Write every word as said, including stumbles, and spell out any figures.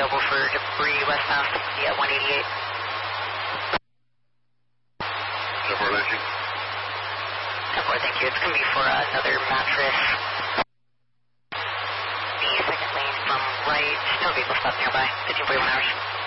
available for debris westbound sixty at one eighty-eight. ten four, Nancy. ten four, thank you. It's going to be for uh, another mattress. The second lane from right, no vehicle stop nearby. fifteen forty-one hours.